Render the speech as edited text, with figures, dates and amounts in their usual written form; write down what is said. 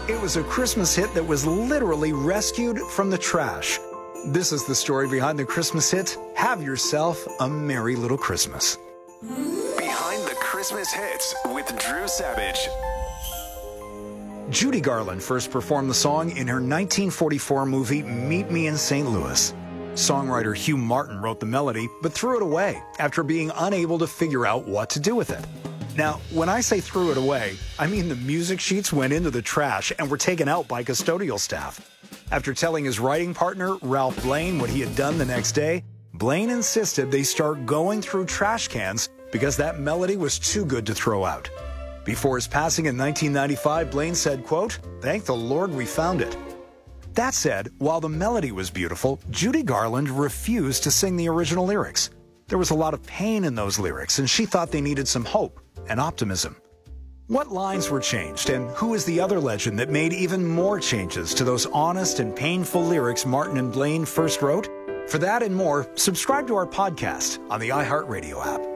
It was a Christmas hit that was literally rescued from the trash. This is the story behind the Christmas hit, Have Yourself a Merry Little Christmas. Behind the Christmas hits with Drew Savage. Judy Garland first performed the song in her 1944 movie Meet Me in St. Louis. Songwriter Hugh Martin wrote the melody, but threw it away after being unable to figure out what to do with it. Now, when I say threw it away, I mean the music sheets went into the trash and were taken out by custodial staff. After telling his writing partner, Ralph Blaine, what he had done the next day, Blaine insisted they start going through trash cans because that melody was too good to throw out. Before his passing in 1995, Blaine said, quote, "Thank the Lord we found it." That said, while the melody was beautiful, Judy Garland refused to sing the original lyrics. There was a lot of pain in those lyrics, and she thought they needed some hope and optimism. What lines were changed, and who is the other legend that made even more changes to those honest and painful lyrics Martin and Blaine first wrote? For that and more, subscribe to our podcast on the iHeartRadio app.